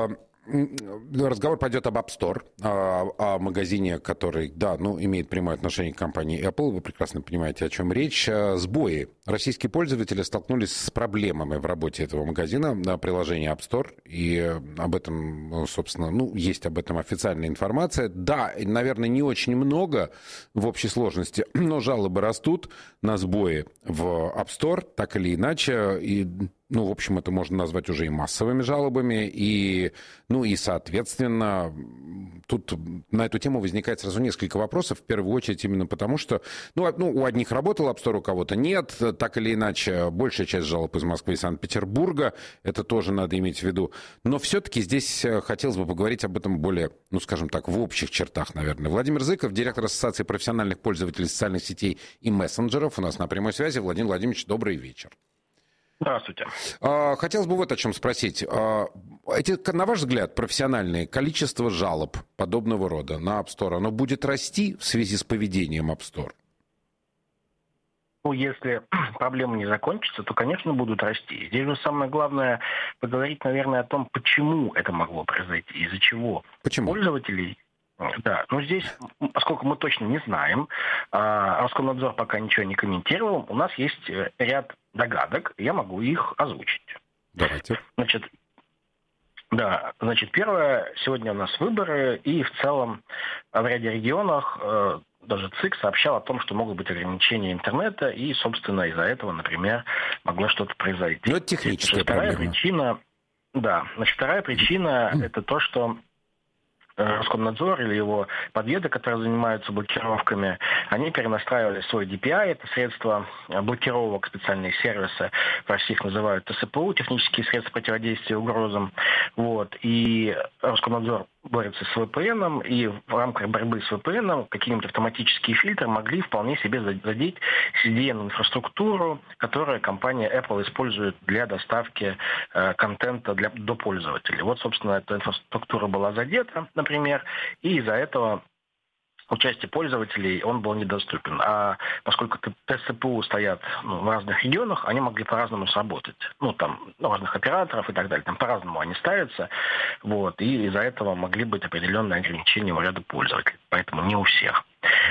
Разговор пойдет об App Store, о магазине, который, да, имеет прямое отношение к компании Apple. Вы прекрасно понимаете, о чем речь. Сбои. Российские пользователи столкнулись с проблемами в работе этого магазина, приложения App Store. И об этом, собственно, есть об этом официальная информация. Да, наверное, не очень много в общей сложности, но жалобы растут на сбои в App Store, так или иначе. И в общем, это можно назвать уже и массовыми жалобами, и соответственно, тут на эту тему возникает сразу несколько вопросов, в первую очередь именно потому, что, у одних работал App Store, у кого-то нет, так или иначе, большая часть жалоб из Москвы и Санкт-Петербурга, это тоже надо иметь в виду, но все-таки здесь хотелось бы поговорить об этом более, скажем так, в общих чертах, наверное. Владимир Зыков, директор Ассоциации профессиональных пользователей социальных сетей и мессенджеров, у нас на прямой связи. Владимир Владимирович, добрый вечер. Здравствуйте. Хотелось бы вот о чем спросить. На ваш взгляд, профессиональное количество жалоб подобного рода на App Store, оно будет расти в связи с поведением App Store? Если проблемы не закончатся, то, конечно, будут расти. Здесь же самое главное поговорить, наверное, о том, почему это могло произойти, из-за чего. Почему? Пользователей. Да, здесь, поскольку мы точно не знаем, Роскомнадзор пока ничего не комментировал, у нас есть ряд догадок, я могу их озвучить. Давайте. Первое, сегодня у нас выборы, и в целом в ряде регионах даже ЦИК сообщал о том, что могут быть ограничения интернета, и, собственно, из-за этого, например, могло что-то произойти. Это техническая проблема. Вторая причина – это то, что Роскомнадзор или его подведы, которые занимаются блокировками, они перенастраивали свой DPI, это средства блокировок, специальные сервисы, в России их называют ТСПУ, технические средства противодействия угрозам. И Роскомнадзор борется с VPN, и в рамках борьбы с VPN какие-нибудь автоматические фильтры могли вполне себе задеть CDN-инфраструктуру, которую компания Apple использует для доставки контента до пользователей. Собственно, эта инфраструктура была задета, например, и из-за этого участие пользователей, он был недоступен. А поскольку ТСПУ стоят в разных регионах, они могли по-разному сработать. Разных операторов и так далее. Там по-разному они ставятся. И из-за этого могли быть определенные ограничения у ряда пользователей. Поэтому не у всех.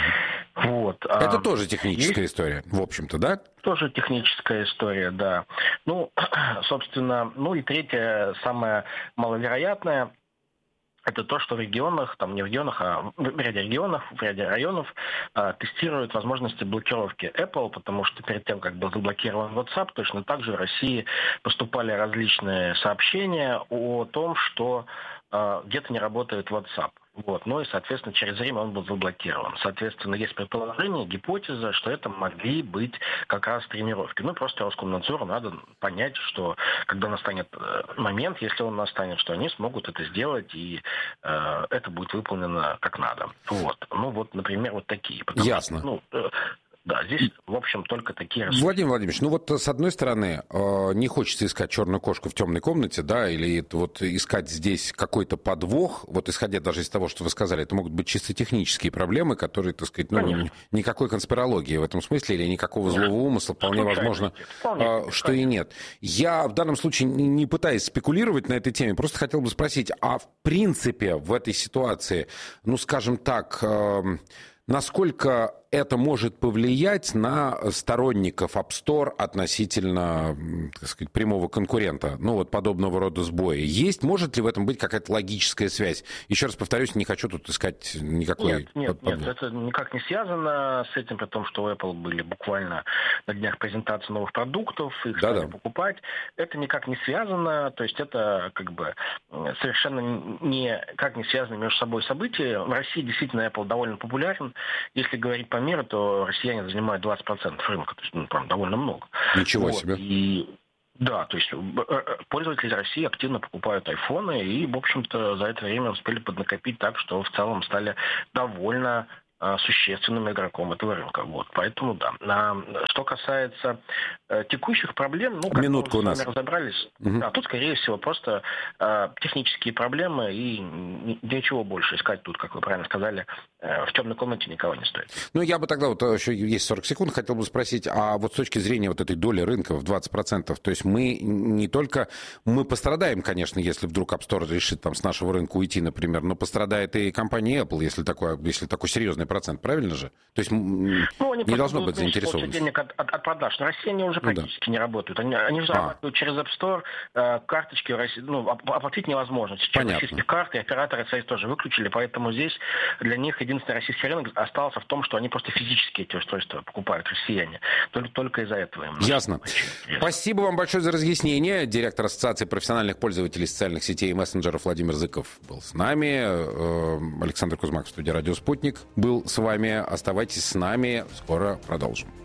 Это тоже техническая история, в общем-то, да? Тоже техническая история, да. Собственно, и третье, самое маловероятное, это то, что в регионах, не в регионах, а в ряде регионов, в ряде районов тестируют возможности блокировки Apple, потому что перед тем, как был заблокирован WhatsApp, точно так же в России поступали различные сообщения о том, что где-то не работает WhatsApp. И, соответственно, через время он был заблокирован. Соответственно, есть предположение, гипотеза, что это могли быть как раз тренировки. Просто Роскомнадзору надо понять, что когда настанет момент, если он настанет, что они смогут это сделать, и это будет выполнено как надо. Например, такие. Ясно. Да, здесь, в общем, только такие рассуждения. Владимир Владимирович, с одной стороны, не хочется искать черную кошку в темной комнате, да, или искать здесь какой-то подвох, исходя даже из того, что вы сказали, это могут быть чисто технические проблемы, которые, так сказать, никакой конспирологии в этом смысле или никакого злого умысла, вполне возможно, что и нет. Я в данном случае не пытаюсь спекулировать на этой теме, просто хотел бы спросить, а в принципе в этой ситуации, скажем так, насколько это может повлиять на сторонников App Store относительно, так сказать, прямого конкурента, подобного рода сбои? Может ли в этом быть какая-то логическая связь? Еще раз повторюсь, не хочу тут искать никакой... Нет, это никак не связано с этим, при том, что у Apple были буквально на днях презентации новых продуктов, их стали покупать. Это никак не связано, то есть это совершенно никак не связаны между собой события. В России действительно Apple довольно популярен. Если говорить по миру, то россияне занимают 20% рынка, то есть прям довольно много. Ничего себе. Да, то есть пользователи из России активно покупают айфоны и, в общем-то, за это время успели поднакопить так, что в целом стали довольно существенным игроком этого рынка. Вот, поэтому да. Что касается текущих проблем, как минутку мы у нас с вами разобрались, тут, скорее всего, просто технические проблемы и ничего больше искать тут, как вы правильно сказали, в темной комнате никого не стоит. Я бы тогда, еще есть 40 секунд, хотел бы спросить, а вот с точки зрения вот этой доли рынка в 20%, то есть мы пострадаем, конечно, если вдруг App Store решит там с нашего рынка уйти, например, но пострадает и компания Apple, если такой серьезный процент, правильно же? То есть не должно быть заинтересованности. Денег от продаж. На России они уже практически не работают. Они зарабатывают через App Store, карточки в России, оплатить невозможно. Сейчас российские карты, операторы связи тоже выключили, поэтому здесь для них единственный российский рынок остался в том, что они просто физически эти устройства покупают, россияне. Только из-за этого им. Ясно. Спасибо вам большое за разъяснение. Директор Ассоциации профессиональных пользователей социальных сетей и мессенджеров Владимир Зыков был с нами. Александр Кузьмак в студии «Радио Спутник» был с вами. Оставайтесь с нами. Скоро продолжим.